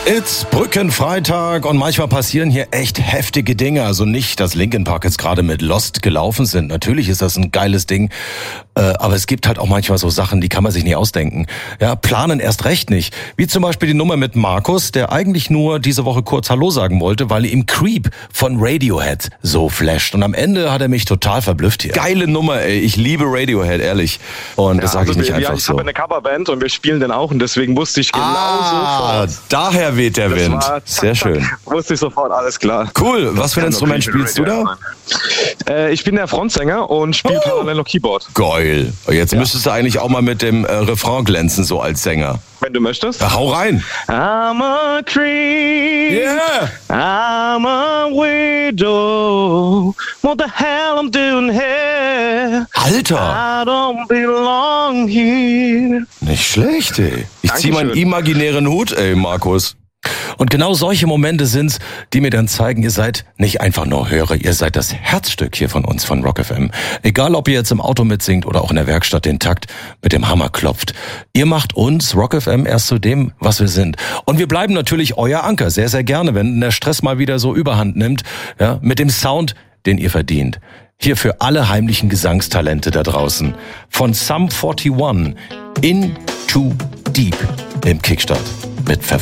It's Brückenfreitag und manchmal passieren hier echt heftige Dinge. Also nicht, dass Linkin Park jetzt gerade mit Lost gelaufen sind. Natürlich ist das ein geiles Ding, aber es gibt halt auch manchmal so Sachen, die kann man sich nie ausdenken. Ja, planen erst recht nicht. Wie zum Beispiel die Nummer mit Markus, der eigentlich nur diese Woche kurz Hallo sagen wollte, weil ihm Creep von Radiohead so flasht. Und am Ende hat er mich total verblüfft hier. Geile Nummer, ey. Ich liebe Radiohead, ehrlich. Und das sage ich nicht einfach ich so. habe eine Coverband und wir spielen den auch und deswegen wusste ich genau sofort. Daher weht der Wind. Sehr schön. Wusste ich sofort, alles klar. Cool. Was für ein Instrument spielst du da? Ich bin der Frontsänger und spiele parallel noch Keyboard. Geil. Jetzt müsstest du eigentlich auch mal mit dem Refrain glänzen, so als Sänger. Wenn du möchtest. Da hau rein. I'm a creep. Yeah. I'm a widow. What the hell I'm doing here? Alter. I don't belong here. Nicht schlecht, ey. Ich zieh meinen Dankeschön. imaginären Hut, ey, Markus. Und genau solche Momente sind's, die mir dann zeigen, ihr seid nicht einfach nur Hörer, ihr seid das Herzstück hier von uns, von Rock FM. Egal, ob ihr jetzt im Auto mitsingt oder auch in der Werkstatt den Takt mit dem Hammer klopft. Ihr macht uns, Rock FM, erst zu dem, was wir sind. Und wir bleiben natürlich euer Anker, sehr, sehr gerne, wenn der Stress mal wieder so überhand nimmt, ja, mit dem Sound, den ihr verdient. Hier für alle heimlichen Gesangstalente da draußen. Von Sum 41 Into Deep im Kickstart mit Pfeffer.